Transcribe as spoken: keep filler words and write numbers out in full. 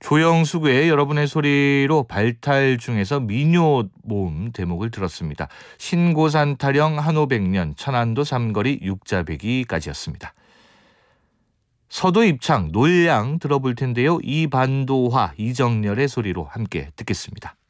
조영숙의 여러분의 소리로 발탈 중에서 민요 모음 대목을 들었습니다. 신고산 타령 한오백년 천안도 삼거리 육자배기까지였습니다. 서도 입창, 놀량 들어볼 텐데요. 이반도화, 이정렬의 소리로 함께 듣겠습니다.